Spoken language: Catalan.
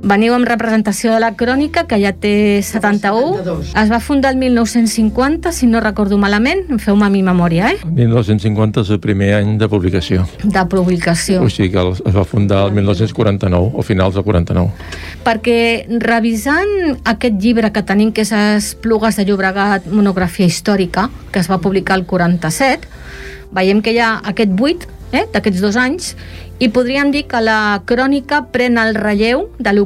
Veniu amb representació de la crònica, que ja té 71. Es va fundar el 1950, si no recordo malament. Feu-me a mi memòria, El 1950 és el primer any de publicació. De publicació. O sigui que es va fundar el 1949, o finals del 49. Perquè revisant aquest llibre que tenim, que és Esplugues de Llobregat, monografia històrica, que es va publicar el 47, veiem que hi ha aquest buit d'aquests 2 anys, i podríem dir que la crònica pren el relleu de lo